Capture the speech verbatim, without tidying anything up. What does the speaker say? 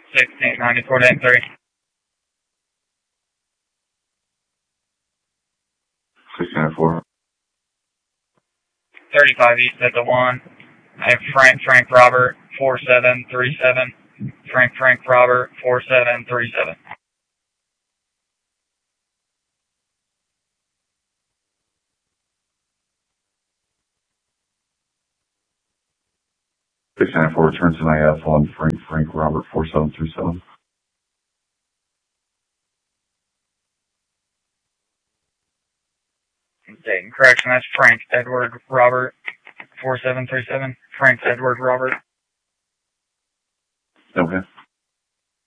sixteen ninety-four to three. sixteen ninety-four. thirty-five East at the one. I have Frank Frank Robert four seven three seven. Frank Frank Robert four seven three seven. sixteen ninety-four, return to I F on Frank Frank Robert four seven three seven. Dayton, correction, that's Frank Edward Robert four seven three seven. Frank Edward Robert. Okay.